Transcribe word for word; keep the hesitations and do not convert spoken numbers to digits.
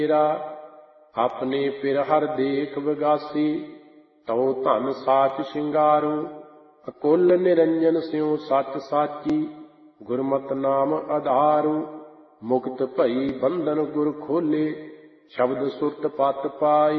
ਤੇਰਾ ਆਪਣੇ ਪਿਰ ਹਰ ਦੇਖ ਵਿਗਾਸੀ, ਤਉ ਧਨ ਸਾਚ ਸ਼ਿੰਗਾਰੂ। ਅਕੁਲ ਨਿਰੰਜਨ ਸਿਉ ਸੱਚ ਸਾਚੀ, ਗੁਰਮਤਿ ਨਾਮ ਆਧਾਰੂ। ਮੁਕਤ ਭਈ ਬੰਧਨ ਗੁਰ ਖੋਲੇ, ਸ਼ਬਦ ਸੁਰਤ ਪਤ ਪਾਈ।